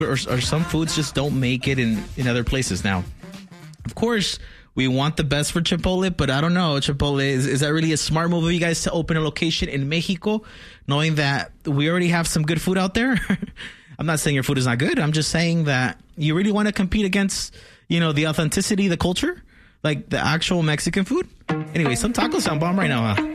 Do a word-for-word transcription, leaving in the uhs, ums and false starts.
or, or some foods just don't make it in, in other places. Now, of course, we want the best for Chipotle, but I don't know, Chipotle, is, is that really a smart move of you guys to open a location in Mexico, knowing that we already have some good food out there? I'm not saying your food is not good. I'm just saying that you really want to compete against, you know, the authenticity, the culture, like the actual Mexican food. Anyway, some tacos sound bomb right now, huh?